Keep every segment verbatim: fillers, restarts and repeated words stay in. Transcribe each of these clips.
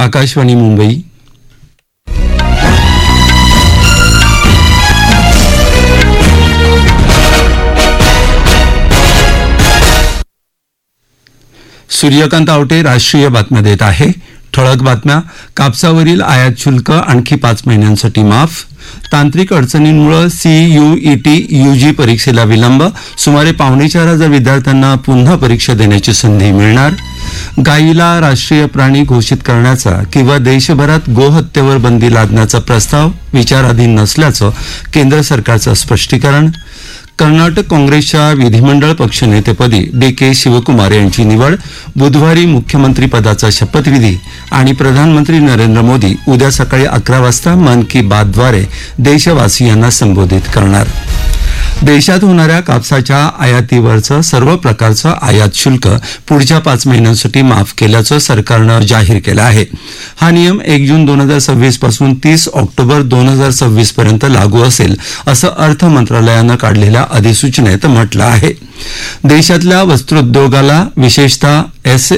आकाशवाणी मुंबई. सूर्यकांत आवटे राष्ट्रीय बातम्या देत आहे. ठळक बातम्या. कापसावरील आयात शुल्क आणखी पाच महिन्यांसाठी माफ. तांत्रिक अडचणींमुळे सीयूईटी यूजी परीक्षेला विलंब. सुमारे पावणे चार हजार विद्यार्थ्यांना पुन्हा परीक्षा देण्याची संधी मिळणार. गायीला राष्ट्रीय प्राणी घोषित करण्याचा किंवा देशभरात गोहत्येवर बंदी लादण्याचा प्रस्ताव विचाराधीन नसल्याचं केंद्र सरकारचं स्पष्टीकरण. कर्नाटक काँग्रेसच्या विधिमंडळ पक्षनेतेपदी डी के शिवकुमार यांची निवड. बुधवारी मुख्यमंत्री पदाचा शपथविधी आणि प्रधानमंत्री नरेंद्र मोदी उद्या सकाळी अकरा वाजता मन की बातद्वारे देशवासियांना संबोधित करणार. देशात होणाऱ्या कापसाच्या आयातीवरचं सर्व प्रकारचं आयात शुल्क पुढच्या पाच महिन्यांसाठी माफ केल्याचं सरकारनं जाहीर केलं आहे. हा नियम एक जून दोन हजार सव्वीस पासून तीस ऑक्टोबर दोन हजार सव्वीस पर्यंत लागू असेल असं अर्थ मंत्रालयानं काढलेल्या अधिसूचनेत म्हटलं आहे. देशातल्या वस्त्रोद्योगाला विशेषतः S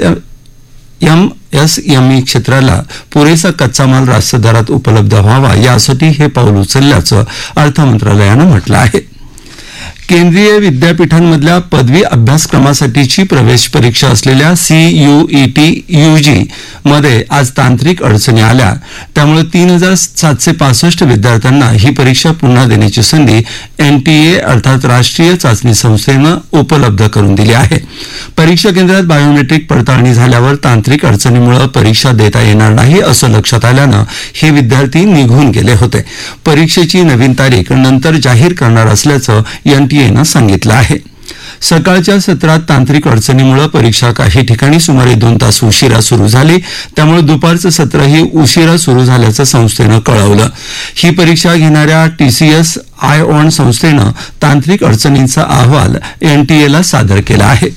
M S M E क्षेत्राला पुरेसा कच्चा माल रास्त दरात उपलब्ध व्हावा यासाठी हे पाऊल उचलल्याचं अर्थ मंत्रालयानं म्हटलं आहे. केंद्रीय विद्यापीठांमधल्या पदवी अभ्यासक्रमासाठीची प्रवेश परीक्षा असलेल्या सीयूईटी यूजी मध्ये आज तांत्रिक अडचणी आल्या. त्यामुळे तीन हजार सातशे पासष्ट विद्यार्थ्यांना ही परीक्षा पुन्हा देण्याची संधी एनटीए अर्थात राष्ट्रीय चाचणी संस्थेनं उपलब्ध करून दिली आहे. परीक्षा केंद्रात बायोमेट्रिक पडताळणी झाल्यावर तांत्रिक अडचणीमुळे परीक्षा देता येणार नाही असं लक्षात आल्यानं हे विद्यार्थी निघून गेले होते. परीक्षेची नवीन तारीख नंतर जाहीर करणार असल्याचं एनटीएनं सांगितलं आहे. सकाळच्या सत्रात तांत्रिक अडचणीमुळे परीक्षा काही ठिकाणी सुमारे दोन तास उशिरा सुरू झाली. त्यामुळे दुपारचं सत्रही उशिरा सुरू झाल्याचं संस्थेनं कळवलं. ही परीक्षा घेणाऱ्या टीसीएस आय ऑन संस्थेनं तांत्रिक अडचणींचा अहवाल एनटीएला सादर केला आहे.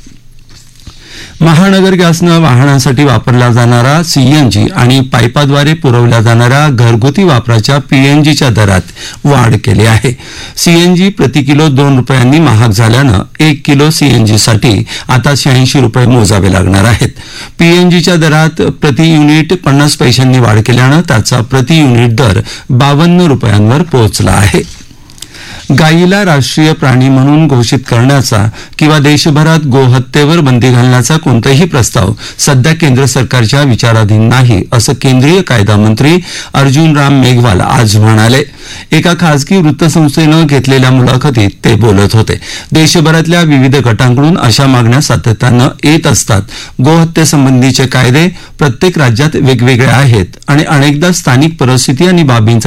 महानगर गॅसनं वाहनांसाठी वापरला जाणारा सीएनजी आणि पाईपाद्वारे पुरवल्या जाणाऱ्या घरगुती वापराच्या पीएनजीच्या दरात वाढ केली आहे. सीएनजी प्रति किलो दोन रुपयांनी महाग झाल्यानं एक किलो सीएनजीसाठी आता शहाऐंशी रुपये मोजावे लागणार आहेत. पीएनजीच्या दरात प्रति युनिट पन्नास पैशांनी वाढ केल्यानं त्याचा प्रति युनिट दर बावन्न रुपयांवर पोहोचला आहे. गायीला राष्ट्रीय प्राणी म्हणून घोषित करण्याचा किंवा देशभरात गोहत्येवर बंदी घालण्याचा कोणताही प्रस्ताव सध्या केंद्र सरकारच्या विचाराधीन नाही असं केंद्रीय कायदा मंत्री अर्जुन राम मेघवाल आज म्हणाले. एका खासगी वृत्तसंस्थेनं घेतलेल्या मुलाखतीत ते बोलत होते. देशभरातल्या विविध गटांकडून अशा मागण्या सातत्यानं येत असतात. गोहत्येसंबंधीचे कायदे प्रत्येक राज्यात वेगवेगळे आहेत आणि अनेकदा स्थानिक परिस्थिती आणि बाबींचा